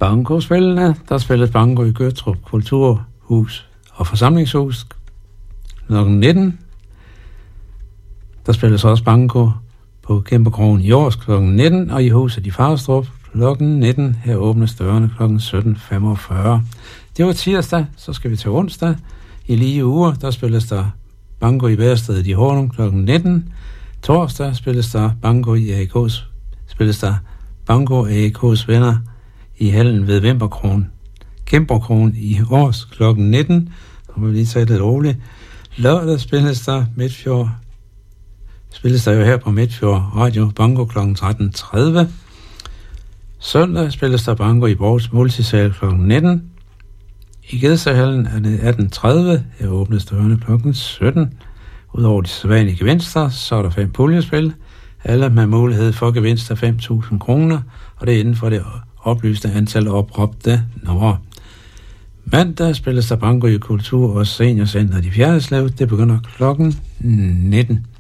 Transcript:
Bankospillene, der spilles banko i Gøtrup Kulturhus og Forsamlingshus kl. 19. Der spilles også banko på Kæmperkrogen i Års kl. 19, og i huset i Farstrup kl. 19. Her åbnes dørene kl. 17.45. Det var tirsdag, så skal vi til onsdag. I lige uger, der spilles der banko i Værestedet i Hornum kl. 19. Torsdag spilles der banko i AIK's venner i hallen ved Kæmperkrogen i Års kl. 19. Så må vi lige tage det roligt. Lørdag spilles der jo her på Midtfjord Radio banko kl. 13.30. Søndag spilles der banko i Borgs Multisal kl. 19. I Gedserhallen er det 18.30. Her åbnes dørene kl. 17. Udover de sædvanlige gevinster, så er der 5 puljespil. Alle med mulighed for gevinst af 5.000 kroner, og det er inden for det oplyste antal opråbte numre. Mandag spilles der banko i Kultur- og Seniorcenteret i Fjerritslev. Det begynder kl. 19.